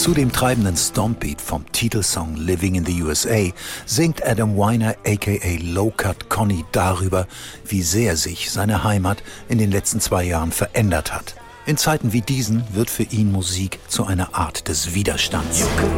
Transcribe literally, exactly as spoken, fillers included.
Zu dem treibenden Stompbeat vom Titelsong Living in the U S A singt Adam Weiner aka Low Cut Connie darüber, wie sehr sich seine Heimat in den letzten zwei Jahren verändert hat. In Zeiten wie diesen wird für ihn Musik zu einer Art des Widerstands.